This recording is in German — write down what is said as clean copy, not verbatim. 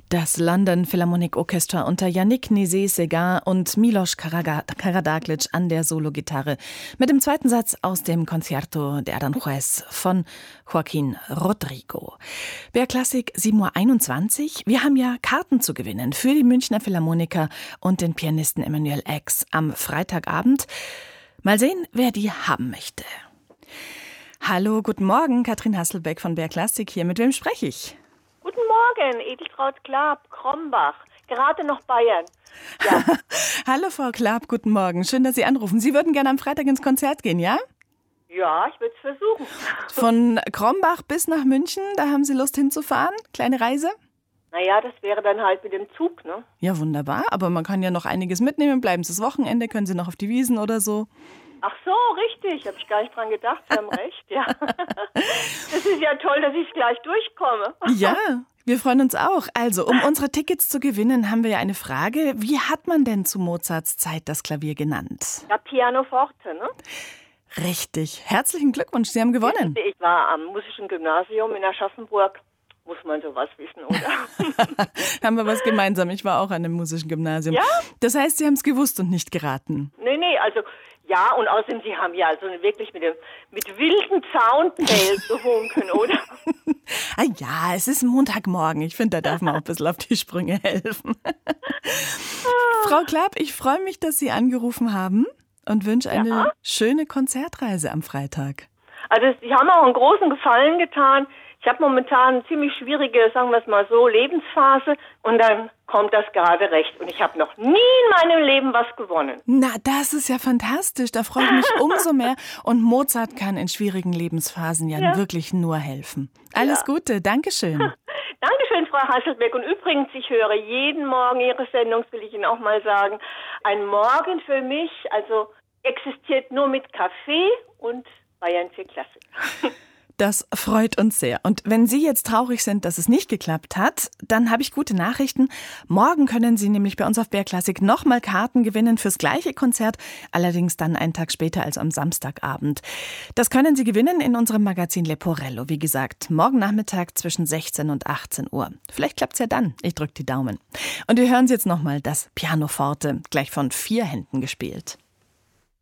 Das London Philharmonic Orchestra unter Yannick Nézet-Séguin und Milos Karađaglić an der Sologitarre mit dem zweiten Satz aus dem Concerto de Aranjuez von Joaquín Rodrigo. BR Klassik 7:21 Uhr. Wir haben ja Karten zu gewinnen für die Münchner Philharmoniker und den Pianisten Emanuel X am Freitagabend. Mal sehen, wer die haben möchte. Hallo, guten Morgen, Katrin Hasselbeck von BR Klassik hier. Mit wem spreche ich? Guten Morgen, Edeltraud Klaab, Krombach, gerade noch Bayern. Ja. Hallo Frau Klaab, guten Morgen. Schön, dass Sie anrufen. Sie würden gerne am Freitag ins Konzert gehen, ja? Ja, ich würde es versuchen. Von Krombach bis nach München, da haben Sie Lust hinzufahren? Kleine Reise? Naja, das wäre dann halt mit dem Zug, ne? Ja, wunderbar. Aber man kann ja noch einiges mitnehmen. Bleiben Sie das Wochenende, können Sie noch auf die Wiesen oder so. Ach so, richtig. Habe ich gar nicht dran gedacht. Sie haben recht, ja. Das ist ja toll, dass ich gleich durchkomme. Ja, wir freuen uns auch. Also, um unsere Tickets zu gewinnen, haben wir ja eine Frage. Wie hat man denn zu Mozarts Zeit das Klavier genannt? Ja, Pianoforte, ne? Richtig. Herzlichen Glückwunsch, Sie haben gewonnen. Ich war am Musischen Gymnasium in Aschaffenburg. Muss man sowas wissen, oder? Haben wir was gemeinsam. Ich war auch an einem musischen Gymnasium. Ja? Das heißt, Sie haben es gewusst und nicht geraten. Nee, also ja, und außerdem, Sie haben ja also wirklich mit wilden Soundmails gewunken, oder? Ah ja, es ist Montagmorgen. Ich finde, da darf man auch ein bisschen auf die Sprünge helfen. Frau Klaab, ich freue mich, dass Sie angerufen haben und wünsche eine schöne Konzertreise am Freitag. Also Sie haben auch einen großen Gefallen getan. Ich habe momentan eine ziemlich schwierige, sagen wir es mal so, Lebensphase und dann kommt das gerade recht. Und ich habe noch nie in meinem Leben was gewonnen. Na, das ist ja fantastisch. Da freue ich mich umso mehr. Und Mozart kann in schwierigen Lebensphasen ja wirklich nur helfen. Alles Gute, Dankeschön. Dankeschön, Frau Hasselbeck. Und übrigens, ich höre jeden Morgen Ihre Sendung, das will ich Ihnen auch mal sagen. Ein Morgen für mich, also existiert nur mit Kaffee und Bayern 4 Klassik. Das freut uns sehr. Und wenn Sie jetzt traurig sind, dass es nicht geklappt hat, dann habe ich gute Nachrichten. Morgen können Sie nämlich bei uns auf BR Klassik nochmal Karten gewinnen fürs gleiche Konzert, allerdings dann einen Tag später, also am Samstagabend. Das können Sie gewinnen in unserem Magazin Leporello. Wie gesagt, morgen Nachmittag zwischen 16 und 18 Uhr. Vielleicht klappt's ja dann. Ich drücke die Daumen. Und wir hören Sie jetzt nochmal das Pianoforte, gleich von 4 Händen gespielt.